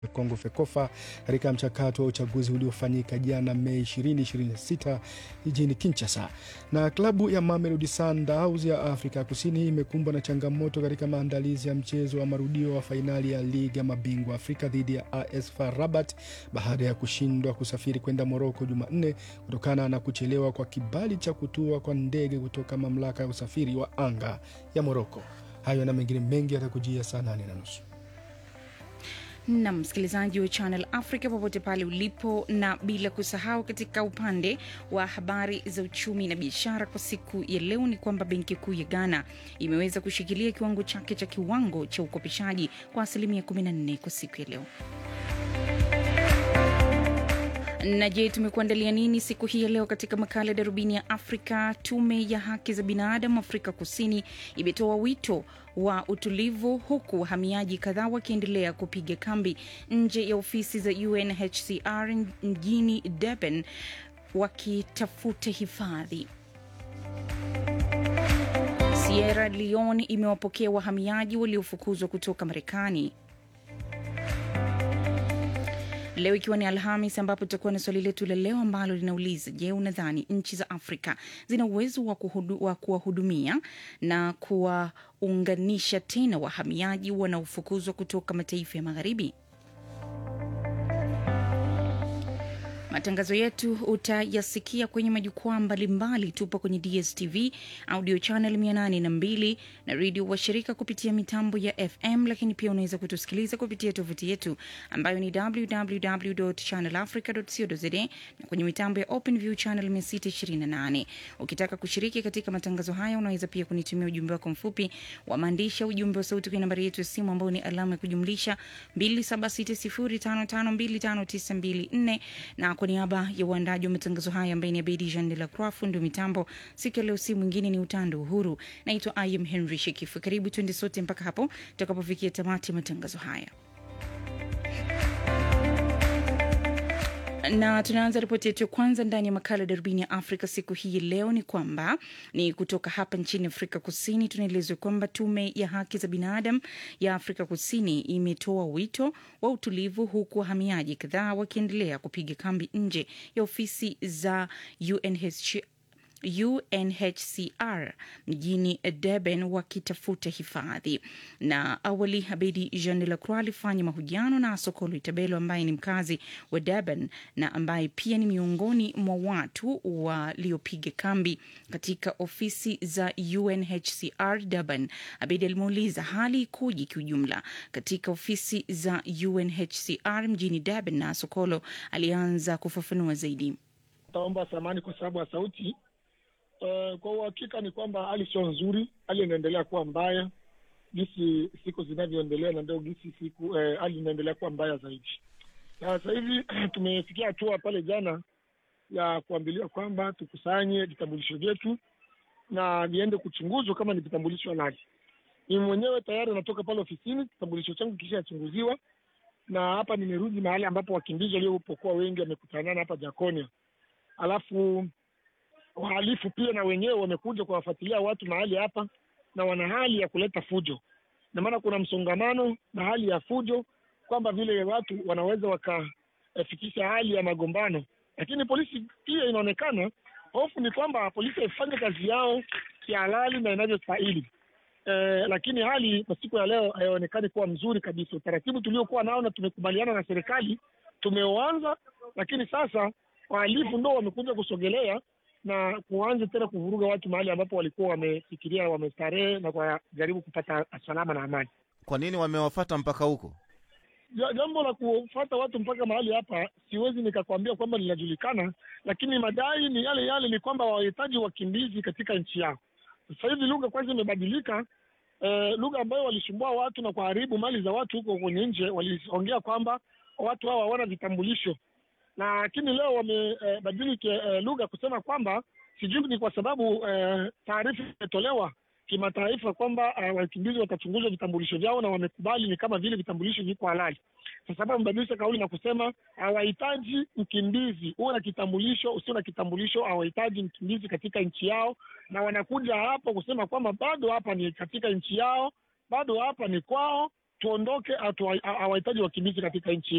Kongo Fekofa katika mchakato wa uchaguzi uliofanyika jana Mei 2026 jijini Kinshasa. Na klabu ya Mamelodi Sundowns ya Afrika Kusini imekumbwa na changamoto katika maandalizi ya mchezo wa marudio wa fainali ya Ligi ya Mabingwa Afrika dhidi ya AS FAR Rabat baada ya kushindwa kusafiri kwenda Morocco Jumanne kutokana na kuchelewa kwa kibali cha kutua kwa ndege kutoka mamlaka ya usafiri wa anga ya Morocco. Hayo na mengine mengi yatakujia saa 8:30. Na msikilizaji wa Channel Africa popote pale ulipo, na bila kusahau katika upande wa habari za uchumi na biashara kwa siku ya leo ni kwamba Benki Kuu ya Ghana imeweza kushikilia kiwango chake cha kiwango cha ukopeshaji kwa 14% kwa siku ya leo. Na je, tumekuandalia nini siku hii ya leo katika makala Darubini ya Afrika? Tume ya haki za binadamu Afrika Kusini imetoa wito wa utulivu huku wahamiaji kadhaa wakiendelea kupiga kambi nje ya ofisi za UNHCR mjini Durban wakitafuta hifadhi. Sierra Leone imewapokea wahamiaji waliofukuzwa kutoka Marekani. Leo ikiwa ni Alhamis ambapo tutakuwa na swali letu la leo ambalo linauliza, je, unadhani nchi za Afrika zina uwezo wa kuwahudumia na kuwaunganisha tena wahamiaji wanaofukuzwa kutoka mataifa ya magharibi? Matangazo yetu utayasikia kwenye majukwaa mbalimbali. Tupo kwenye DSTV audio channel 802 na radio washirika kupitia mitambo ya FM, lakini pia unaweza kutusikiliza kupitia tovuti yetu ambayo ni www.channelafrica.co.za na kwenye mitambo ya OpenView channel 628. Ukitaka kushiriki katika matangazo haya unaweza pia kunitumia ujumbe wako mfupi wa maandishi, ujumbe wa sauti kwa nambari yetu ya simu ambayo ni alama ya kujumlisha 276055259254. Na kwa niaba ya uandaji wa matangazo haya ambaye ni Abedi Jean de la Croix, fundi mitambo siku ya leo si mwingine ni Utando Uhuru. Naitwa Ayem Henry Shekifu. Karibu twende sote mpaka hapo tutakapofikia tamati ya matangazo haya. Na tunaanza ripoti yetu kwanza ndani ya makala Darubini ya Afrika siku hii leo ni kwamba ni kutoka hapa nchini Afrika Kusini. Tunaelezwa kwamba tume ya haki za binadamu ya Afrika Kusini imetoa wito wa utulivu huku wahamiaji kadhaa wakiendelea kupiga kambi nje ya ofisi za UNHCR mjini Durban wakitafuta hifadhi. Na awali Abedi Jean de la Croix alifanya mahojiano na Sokolo Itabelo ambaye ni mkazi wa Durban na ambaye pia ni miongoni mwa watu waliopiga kambi katika ofisi za UNHCR Durban. Abedi alimuuliza hali ikoje kiujumla katika ofisi za UNHCR mjini Durban, na Sokolo alianza kufafanua zaidi. Taomba samani kwa sababu ya sauti. Kwa uhakika ni kwamba hali sio nzuri, hali inaendelea kuwa mbaya jinsi siku zinavyoendelea, na ndio jinsi hali inaendelea kuwa mbaya zaidi. Na sasa hivi tumefikia hatua pale jana ya kuambiliwa kwamba tukusanye vitambulisho vyetu na viende kuchunguzwa kama ni vitambulisho halali. Mimi mwenyewe tayari natoka pale ofisini, kitambulisho changu kishachunguziwa, na hapa nimerudi mahali ambapo wakimbizi waliopokuwa wengi wamekutana hapa Jakonia. Alafu wahalifu pia na wenyewe wamekuja kuwafuatilia watu mahali hapa na wana hali ya kuleta fujo. Na maana kuna msongamano na hali ya fujo kwamba vile watu wanaweza wakafikisha hali ya magombano. Lakini polisi pia inaonekana hofu ni kwamba polisi ifanye kazi yao kihalali na inavyostahili. Lakini hali kwa siku ya leo haionekani kuwa mzuri kabisa. Utaratibu tuliokuwa nao na tumekubaliana na serikali tumeuanza, lakini sasa wahalifu ndio wamekuja kusogelea na kuanza tena kuvuruga watu mahali ambapo walikuwa wamefikiria wamestarehe na kujaribu kupata salama na amani. Kwa nini wamewafuata mpaka huko? Jambo la kufuata watu mpaka mahali hapa siwezi nikakwambia kwamba linajulikana, lakini madai ni yale ni kwamba wahitaji wakimbizi katika nchi yao. Sasa hivi lugha kwanza imebadilika. Lugha ambayo walisumbua watu na kuharibu mali za watu huko kwenye nje, waliongea kwamba watu hawa hawana vitambulisho. Lakini leo wamebadilika lugha kusema kwamba sijui ni kwa sababu taarifa imetolewa kimataifa kwamba wakimbizi watachunguzwa vitambulisho vyao na wamekubali ni kama vile vitambulisho viko halali. Sasa sababu mbadilisha kauli na kusema hawahitaji mkimbizi uwe na kitambulisho, usio na kitambulisho, hawahitaji mkimbizi katika nchi yao, na wanakuja hapa kusema kwamba bado hapa ni katika nchi yao, bado hapa ni kwao, tuondoke, hawahitaji wakimbizi katika nchi